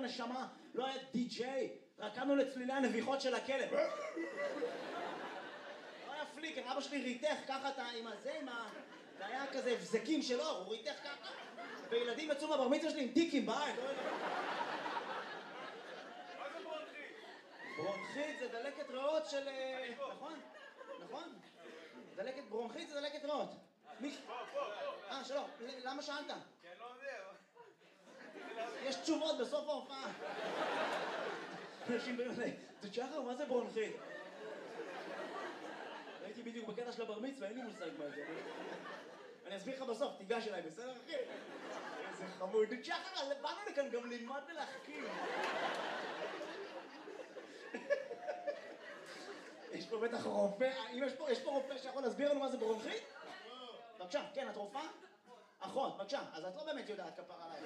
נשמה, לא היה די-ג'יי, רקדנו לצלילי הנביחות של הכלב. לא היה פליקר, אבא שלי ריתך ככה עם הזה, זה היה כזה הבזקים שלו, הוא ריתך ככה, וילדים יצאו מהבר מצווה שלי עם טיקים בעין. מה זה ברונכית? ברונכית זה דלקת ריאות של... נכון? נכון? דלקת ברונכית זה דלקת ריאות. פה. שלום, למה שאלת? כן, לא יודע. יש תשובות בסוף ההופעה. אנשים באים אליי, זה שחר, מה זה ברונכית? הייתי בדיוק בקטע של הבר מצווה, אין לי מושג מה זה. אני אסביר לך בסוף, תיגש אליי, בסדר אחי? איזה חמוד. שחר, באנו לכאן גם ללמוד ולהחכים. יש פה בטח רופא, יש פה רופא שיכול להסביר לנו מה זה ברונכית? בבקשה, כן, את רופאה? אחות, בבקשה, אז את לא באמת יודעת כפר עליי.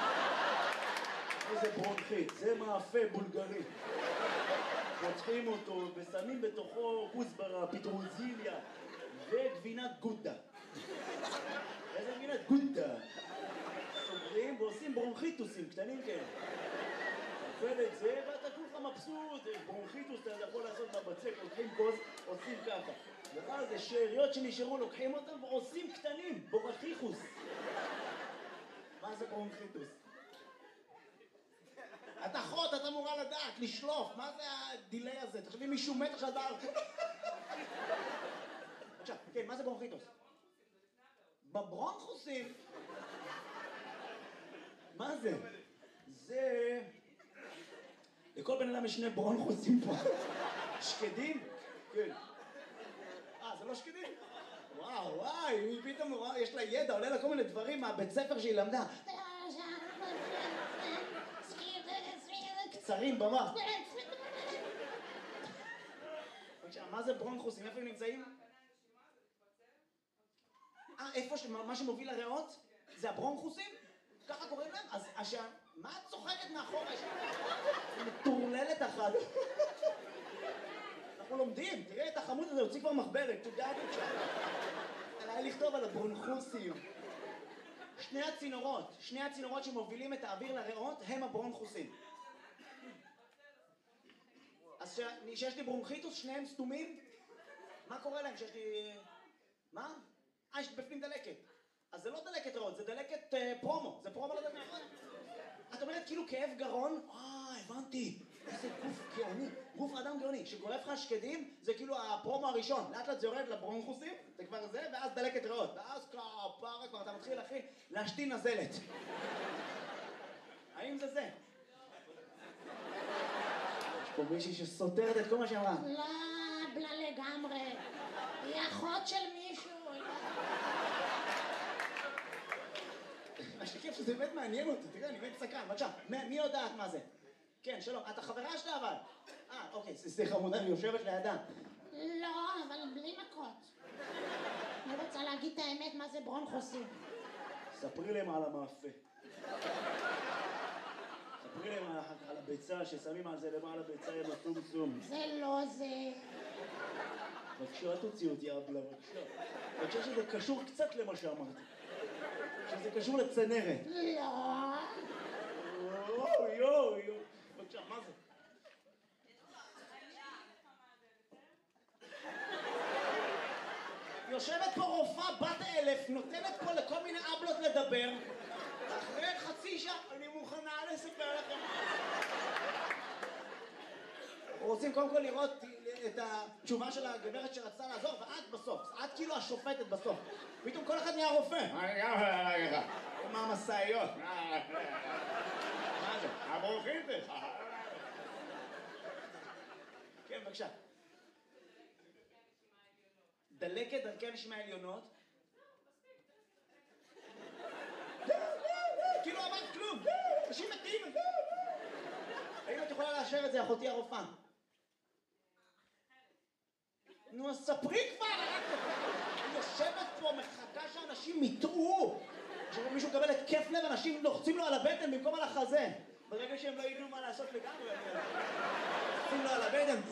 איזה ברונכית, זה מאפה בולגרי. פותחים אותו ושמים בתוכו כוסברה, פטרוזיליה וגבינת גודה. איזה גבינת גודה? סוגרים ועושים ברונכיטוסים קטנים כאלה. אוכל את זה ואתה כולך מבסוט, ברונכיטוס אתה יכול לעשות בבצק, לוקחים כוס, עושים ככה. ואז זה שאריות שנשארו, לוקחים אותם ועושים קטנים, בורחיחוס. מה זה ברונכיטוס? את אחות, את אמורה לדעת, לשלוף, מה זה הדילי הזה? תחשבי מישהו מת עכשיו דבר. עכשיו, כן, מה זה ברונכיטוס? בברונכוסים? מה זה? זה... לכל בן אדם יש שני ברונכוסים פה. שקדים? כן. זה לא שקדים? וואי, היא פתאום, יש לה ידע, עולה לה כל מיני דברים מהבית ספר שהיא למדה. קצרים במוח. מה זה ברונכוסים? איפה הם נמצאים? איפה מה שמוביל לריאות? זה הברונכוסים? ככה קוראים להם? אז מה את צוחקת מאחורה? מטורללת אחת. אנחנו לומדים, תראה את החמוד הזה, הוציא כבר מחברת, תודה בבקשה. עליי לכתוב על הברונכוסים. שני הצינורות שמובילים את האוויר לריאות הם הברונכוסים. אז שיש לי ברונכיטוס, שניהם סתומים? מה קורה להם שיש לי... מה? יש בפנים דלקת. אז זה לא דלקת ריאות, זה דלקת פרומו. זה פרומו לדלקת ריאות. את אומרת כאילו כאב גרון? הבנתי. איזה גוף גאוני. גוף אדם גאוני. שגורף לך שקדים, זה כאילו הפרומו הראשון. לאט לאט זה יורד לברונכוסים, זה כבר זה, ואז דלקת ריאות. ואז כפרה כבר אתה מתחיל, אחי, להשתין נזלת. האם זה זה? יש פה מישהי שסותרת את כל מה שאמרה. לא, בלה לגמרי. היא אחות של מישהו. מה שכיף שזה באמת מעניין אותי, תראה, אני באמת סקרן, בבקשה, מי יודעת מה זה? כן, שלום, את החברה שלה אבל? אוקיי, סליחה חמודה, אני יושבת לידה. לא, אבל בלי מכות. אני רוצה להגיד את האמת מה זה ברונכוסים. ספרי להם על המאפה. ספרי להם על הביצה, ששמים על זה למעלה ביצה עם הסום. זה לא זה. בבקשה, תוציא אותי אבלה, בבקשה. בבקשה שזה קשור קצת למה שאמרתי. שזה קשור לצנרת. לא. יואו. בבקשה, מה זה? יושבת פה רופאה בת 1000, נותנת פה לכל מיני אבלות לדבר. אחרי חצי שעה, אני מוכנה לספר לכם. רוצים קודם כל לראות את התשובה של הגברת שרצתה לעזור, ואת בסוף, את כאילו השופטת בסוף. פתאום כל אחד נהיה רופא. מה המסעיות? מה זה? הברונכיטוס. כן, בבקשה. דלקת דרכי הנשימה העליונות. כאילו אמרת כלום. אנשים מתים. האם את יכולה לאשר את זה, אחותי הרופאה? נו, אז ספרי כבר! אני יושבת פה, מחכה שאנשים יטעו. כשמישהו מקבל התקף לב, אנשים לוחצים לו על הבטן במקום על החזה. ברגע שהם לא ידעו מה לעשות לגמרי, לוחצים לו על הבטן.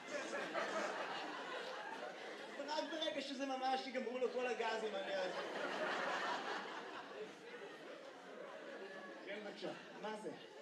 רק ברגע שזה ממש יגמרו לו כל הגזים, אני יודע. כן, בבקשה. מה זה?